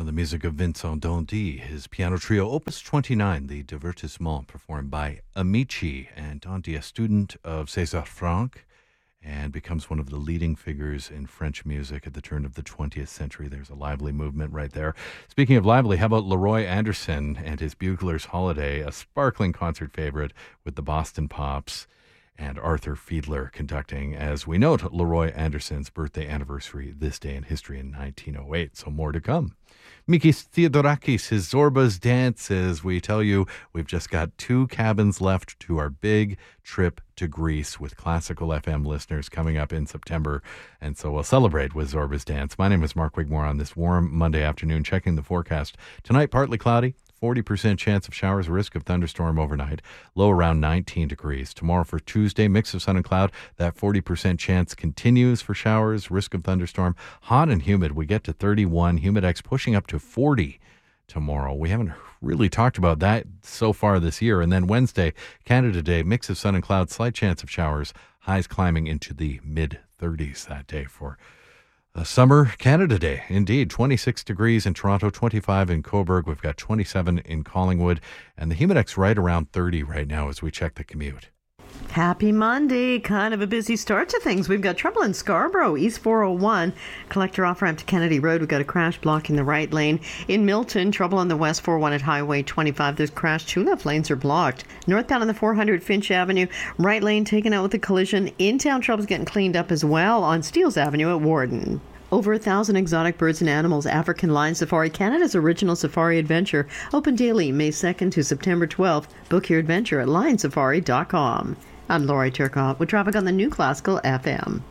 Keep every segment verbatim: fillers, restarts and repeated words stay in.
From the music of Vincent Dondy, his piano trio Opus twenty-nine, the Divertissement, performed by Amici. And Dondy, a student of César Franck, and becomes one of the leading figures in French music at the turn of the twentieth century. There's a lively movement right there. Speaking of lively, how about Leroy Anderson and his Bugler's Holiday, a sparkling concert favorite with the Boston Pops and Arthur Fiedler conducting, as we note Leroy Anderson's birthday anniversary this day in history in nineteen oh eight. So more to come. Mikis Theodorakis, his Zorba's Dance, as we tell you, we've just got two cabins left to our big trip to Greece with Classical F M listeners coming up in September. And so we'll celebrate with Zorba's Dance. My name is Mark Wigmore on this warm Monday afternoon, checking the forecast. Tonight, partly cloudy. forty percent chance of showers, risk of thunderstorm overnight, low around nineteen degrees. Tomorrow for Tuesday, mix of sun and cloud. That forty percent chance continues for showers, risk of thunderstorm. Hot and humid. We get to thirty-one. Humidex pushing up to forty tomorrow. We haven't really talked about that so far this year. And then Wednesday, Canada Day, mix of sun and cloud, slight chance of showers, highs climbing into the mid-thirties that day for Uh, summer Canada Day, indeed. twenty-six degrees in Toronto, twenty-five in Cobourg. We've got twenty-seven in Collingwood. And the Humidex right around thirty right now as we check the commute. Happy Monday. Kind of a busy start to things. We've got trouble in Scarborough, East four oh one. Collector off-ramp to Kennedy Road. We've got a crash blocking the right lane. In Milton, trouble on the West four oh one at Highway twenty-five. There's a crash. Two left lanes are blocked. Northbound on the four hundred Finch Avenue. Right lane taken out with a collision. In-town trouble's getting cleaned up as well on Steeles Avenue at Warden. Over a thousand exotic birds and animals. African Lion Safari, Canada's original safari adventure. Open daily, May second to September twelfth. Book your adventure at lion safari dot com. I'm Lori Turcotte with traffic on the new Classical F M.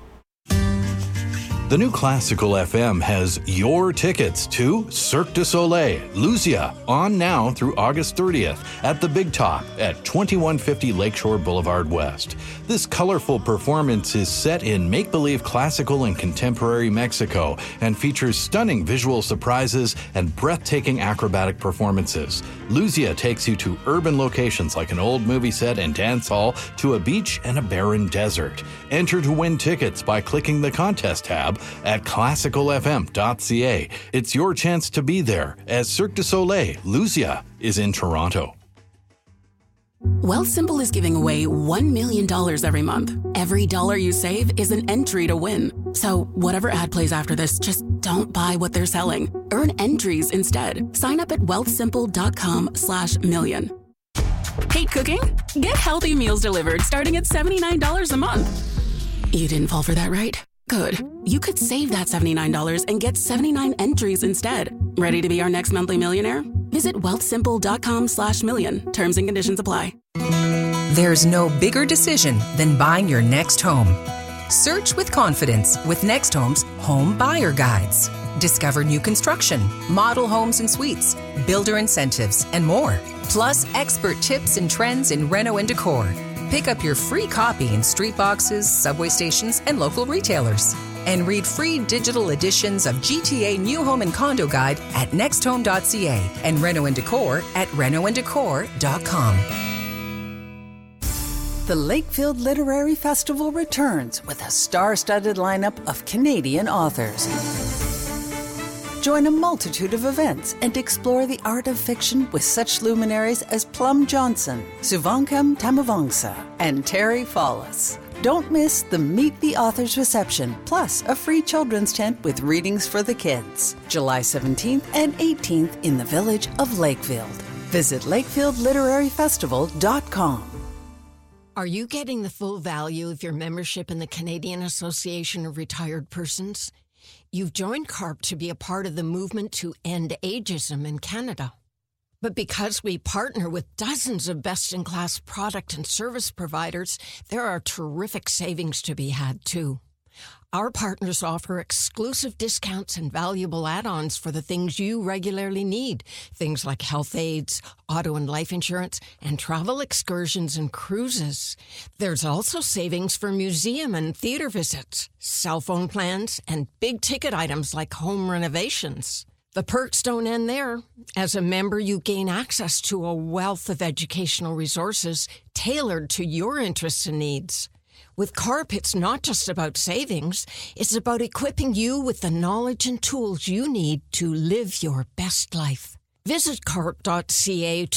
The new Classical F M has your tickets to Cirque du Soleil, Lucia, on now through August thirtieth at the Big Top at twenty-one fifty Lakeshore Boulevard West. This colorful performance is set in make-believe classical and contemporary Mexico and features stunning visual surprises and breathtaking acrobatic performances. Lucia takes you to urban locations like an old movie set and dance hall to a beach and a barren desert. Enter to win tickets by clicking the contest tab at classical f m dot c a. It's your chance to be there as Cirque du Soleil, Lucia, is in Toronto. Wealthsimple is giving away one million dollars every month. Every dollar you save is an entry to win. So whatever ad plays after this, just don't buy what they're selling. Earn entries instead. Sign up at wealthsimple dot com slash million. Hate cooking? Get healthy meals delivered starting at seventy-nine dollars a month. You didn't fall for that, right? Good. You could save that seventy-nine dollars and get seventy-nine entries instead. Ready to be our next monthly millionaire? Visit wealthsimple dot com slash million. Terms and conditions apply. There's no bigger decision than buying your next home. Search with confidence with Next Home's Home Buyer Guides. Discover new construction, model homes and suites, builder incentives, and more. Plus expert tips and trends in reno and decor. Pick up your free copy in street boxes, subway stations, and local retailers. And read free digital editions of G T A New Home and Condo Guide at next home dot c a and Reno and Decor at reno and decor dot com. The Lakefield Literary Festival returns with a star-studded lineup of Canadian authors. Join a multitude of events and explore the art of fiction with such luminaries as Plum Johnson, Suvankam Tamavangsa, and Terry Fallis. Don't miss the Meet the Authors reception, plus a free children's tent with readings for the kids. July seventeenth and eighteenth in the village of Lakefield. Visit lakefield literary festival dot com. Are you getting the full value of your membership in the Canadian Association of Retired Persons? You've joined CARP to be a part of the movement to end ageism in Canada. But because we partner with dozens of best-in-class product and service providers, there are terrific savings to be had, too. Our partners offer exclusive discounts and valuable add-ons for the things you regularly need. Things like health aids, auto and life insurance, and travel excursions and cruises. There's also savings for museum and theater visits, cell phone plans, and big-ticket items like home renovations. The perks don't end there. As a member, you gain access to a wealth of educational resources tailored to your interests and needs. With CARP, it's not just about savings. It's about equipping you with the knowledge and tools you need to live your best life. Visit carp dot c a